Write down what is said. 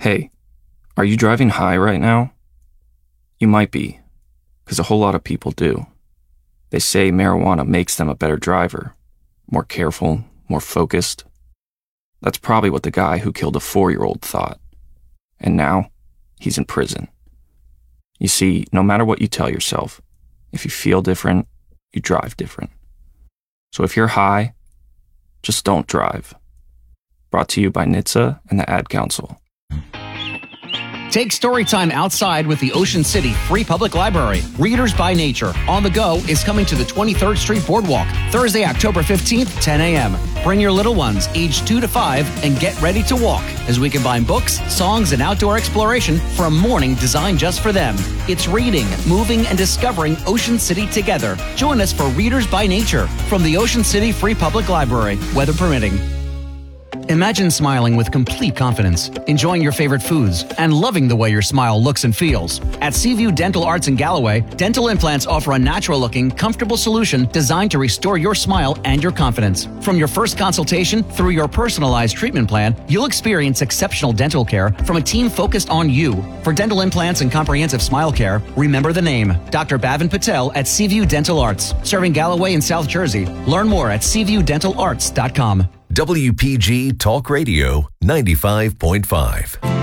Hey, are you driving high right now? You might be, because a whole lot of people do. They say marijuana makes them a better driver, more careful, more focused. That's probably what the guy who killed a 4-year-old thought. And now, he's in prison. You see, no matter what you tell yourself, if you feel different, you drive different. So if you're high, just don't drive. Brought to you by NHTSA and the Ad Council. Take storytime outside with the Ocean City Free Public Library. Readers by Nature On the Go is coming to the 23rd Street Boardwalk, Thursday, October 15th, 10 a.m. Bring your little ones, aged 2 to 5, and get ready to walk as we combine books, songs, and outdoor exploration for a morning designed just for them. It's reading, moving, and discovering Ocean City together. Join us for Readers by Nature from the Ocean City Free Public Library, weather permitting. Imagine smiling with complete confidence, enjoying your favorite foods, and loving the way your smile looks and feels. At Seaview Dental Arts in Galloway, dental implants offer a natural-looking, comfortable solution designed to restore your smile and your confidence. From your first consultation through your personalized treatment plan, you'll experience exceptional dental care from a team focused on you. For dental implants and comprehensive smile care, remember the name, Dr. Bhavin Patel at Seaview Dental Arts, serving Galloway and South Jersey. Learn more at SeaviewDentalArts.com. WPG Talk Radio 95.5.